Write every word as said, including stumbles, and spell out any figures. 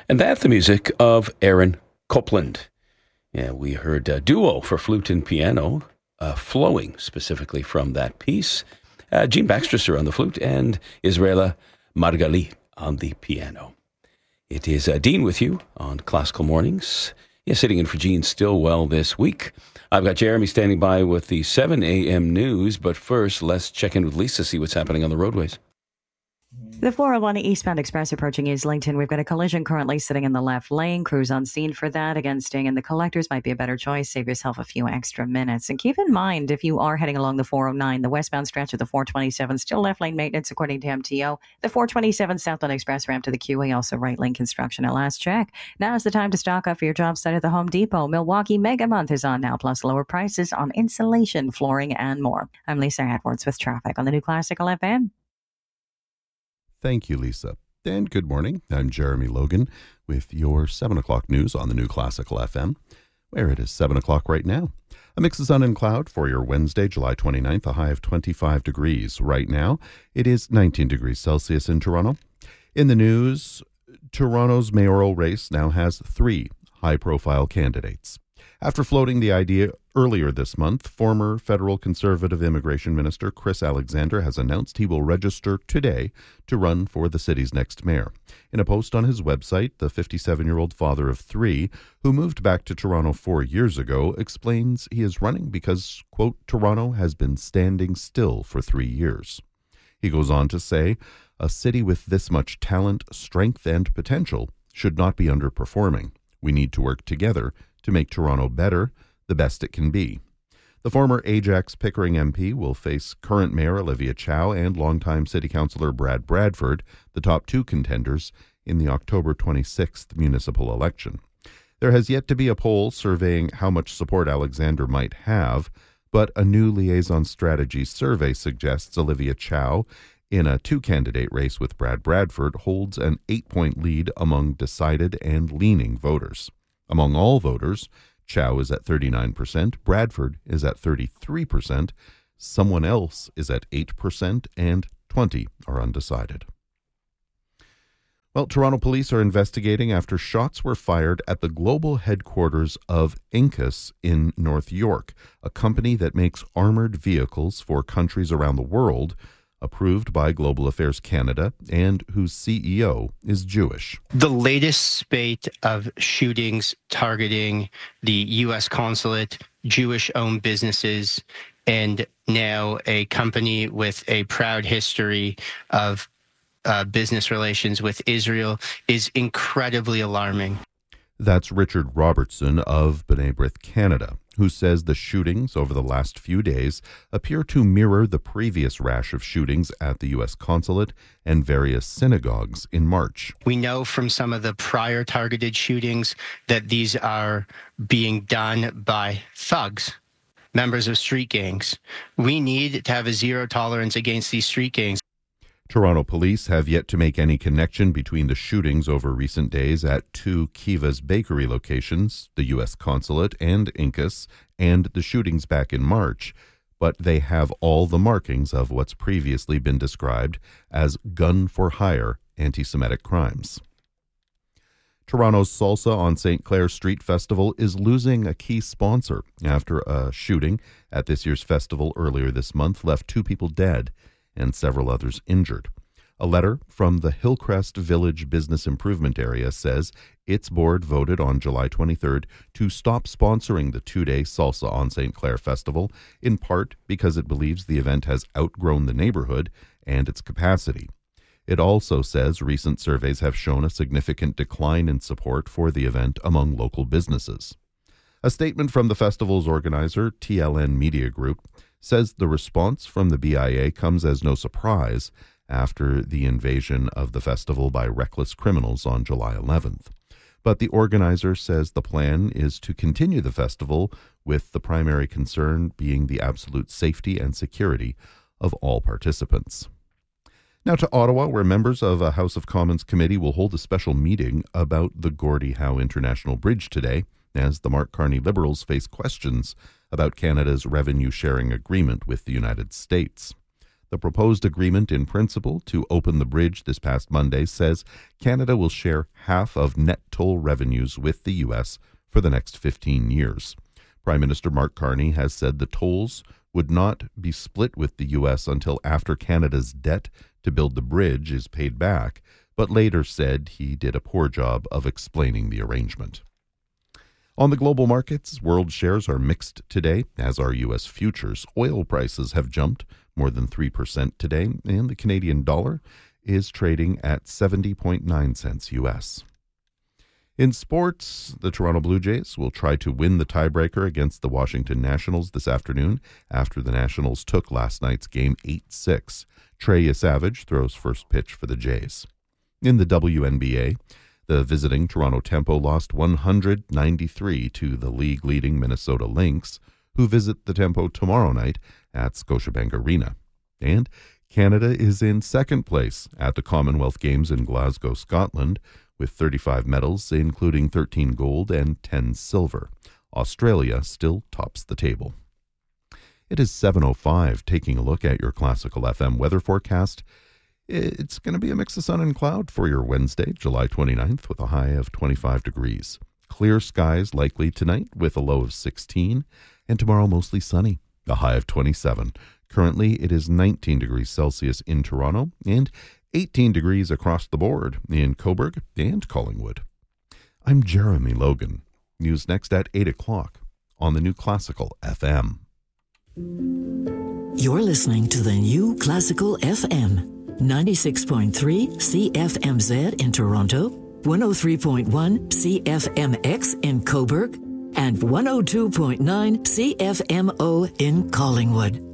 And that's the music of Aaron Copland. Yeah, we heard a duo for flute and piano, uh, flowing specifically from that piece. Uh, Jean Baxter on the flute and Israela Margali on the piano. It is uh, Dean with you on Classical Mornings. Yeah, sitting in for Jean Stillwell this week. I've got Jeremy standing by with the seven a.m. news, but first, let's check in with Lisa, see what's happening on the roadways. The four oh one eastbound express approaching Islington. We've got a collision currently sitting in the left lane. Crews on scene for that. Again, staying in the collectors might be a better choice. Save yourself a few extra minutes. And keep in mind, if you are heading along the four oh nine, the westbound stretch of the four twenty-seven, still left lane maintenance according to M T O. The four twenty-seven southbound express ramp to the Q A, also right lane construction at last check. Now is the time to stock up for your job site at the Home Depot. Milwaukee Mega Month is on now, plus lower prices on insulation, flooring, and more. I'm Lisa Edwards with traffic on the new Classical F M. Thank you, Lisa. And good morning. I'm Jeremy Logan with your seven o'clock news on the new Classical F M, where it is seven o'clock right now. A mix of sun and cloud for your Wednesday, July twenty-ninth, a high of twenty-five degrees. Right now, it is nineteen degrees Celsius in Toronto. In the news, Toronto's mayoral race now has three high-profile candidates. After floating the idea earlier this month, former federal Conservative Immigration Minister Chris Alexander has announced he will register today to run for the city's next mayor. In a post on his website, the fifty-seven-year-old father of three, who moved back to Toronto four years ago, explains he is running because, quote, Toronto has been standing still for three years. He goes on to say, a city with this much talent, strength, and potential should not be underperforming. We need to work together to make Toronto better, the best it can be. The former Ajax Pickering M P will face current Mayor Olivia Chow and longtime City Councillor Brad Bradford, the top two contenders, in the October twenty-sixth municipal election. There has yet to be a poll surveying how much support Alexander might have, but a new liaison strategy survey suggests Olivia Chow, in a two-candidate race with Brad Bradford, holds an eight-point lead among decided and leaning voters. Among all voters, Chow is at thirty-nine percent, Bradford is at thirty-three percent, someone else is at eight percent, and twenty are undecided. Well, Toronto police are investigating after shots were fired at the global headquarters of Incus in North York, a company that makes armored vehicles for countries around the world, approved by Global Affairs Canada, and whose C E O is Jewish. The latest spate of shootings targeting the U S consulate, Jewish-owned businesses, and now a company with a proud history of uh, business relations with Israel is incredibly alarming. That's Richard Robertson of B'nai B'rith Canada, who says the shootings over the last few days appear to mirror the previous rash of shootings at the U S consulate and various synagogues in March. We know from some of the prior targeted shootings that these are being done by thugs, members of street gangs. We need to have a zero tolerance against these street gangs. Toronto police have yet to make any connection between the shootings over recent days at two Kiva's bakery locations, the U S consulate and Incus, and the shootings back in March, but they have all the markings of what's previously been described as gun-for-hire anti-Semitic crimes. Toronto's Salsa on Saint Clair Street Festival is losing a key sponsor after a shooting at this year's festival earlier this month left two people dead and several others injured. A letter from the Hillcrest Village Business Improvement Area says its board voted on July twenty-third to stop sponsoring the two-day Salsa on Saint Clair Festival, in part because it believes the event has outgrown the neighborhood and its capacity. It also says recent surveys have shown a significant decline in support for the event among local businesses. A statement from the festival's organizer, T L N Media Group, says the response from the B I A comes as no surprise after the invasion of the festival by reckless criminals on July eleventh. But the organizer says the plan is to continue the festival, with the primary concern being the absolute safety and security of all participants. Now to Ottawa, where members of a House of Commons committee will hold a special meeting about the Gordie Howe International Bridge today, as the Mark Carney Liberals face questions about Canada's revenue-sharing agreement with the United States. The proposed agreement in principle to open the bridge this past Monday says Canada will share half of net toll revenues with the U S for the next fifteen years. Prime Minister Mark Carney has said the tolls would not be split with the U S until after Canada's debt to build the bridge is paid back, but later said he did a poor job of explaining the arrangement. On the global markets, world shares are mixed today, as are U S futures. Oil prices have jumped more than three percent today, and the Canadian dollar is trading at seventy point nine cents U S. In sports, the Toronto Blue Jays will try to win the tiebreaker against the Washington Nationals this afternoon after the Nationals took last night's game eight six. Trey Savage throws first pitch for the Jays. In the W N B A, the visiting Toronto Tempo lost one ninety-three to the league-leading Minnesota Lynx, who visit the Tempo tomorrow night at Scotiabank Arena. And Canada is in second place at the Commonwealth Games in Glasgow, Scotland, with thirty-five medals, including thirteen gold and ten silver. Australia still tops the table. It is seven oh five. Taking a look at your Classical F M weather forecast. It's going to be a mix of sun and cloud for your Wednesday, July twenty-ninth, with a high of twenty-five degrees. Clear skies likely tonight with a low of sixteen, and tomorrow mostly sunny, a high of twenty-seven. Currently, it is nineteen degrees Celsius in Toronto and eighteen degrees across the board in Cobourg and Collingwood. I'm Jeremy Logan. News next at eight o'clock on the New Classical F M. You're listening to the New Classical F M. ninety-six point three C F M Z in Toronto, one oh three point one C F M X in Cobourg, and one oh two point nine C F M O in Collingwood.